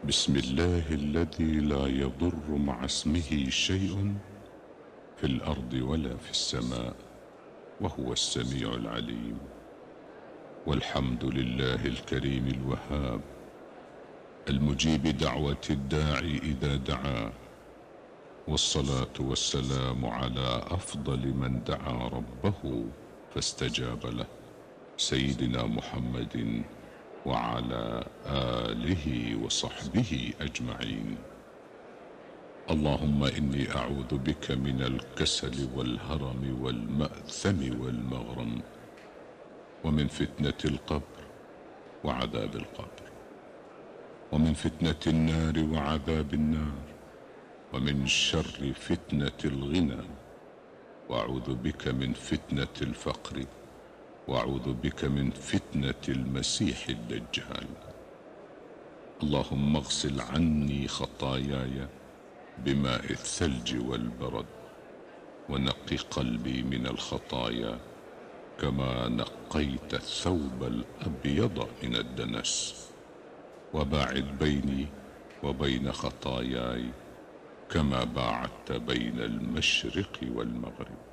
بسم الله الذي لا يضر مع اسمه شيء في الأرض ولا في السماء وهو السميع العليم. والحمد لله الكريم الوهاب المجيب دعوة الداعي إذا دعا، والصلاة والسلام على أفضل من دعا ربه فاستجاب له، سيدنا محمد وعلى آله وصحبه أجمعين. اللهم إني أعوذ بك من الكسل والهرم والمأثم والمغرم، ومن فتنة القبر وعذاب القبر، ومن فتنة النار وعذاب النار، ومن شر فتنة الغنى، وأعوذ بك من فتنة الفقر، وأعوذ بك من فتنة المسيح الدجال. اللهم اغسل عني خطاياي بماء الثلج والبرد، ونقي قلبي من الخطايا كما نقيت الثوب الأبيض من الدنس، وباعد بيني وبين خطاياي كما باعدت بين المشرق والمغرب.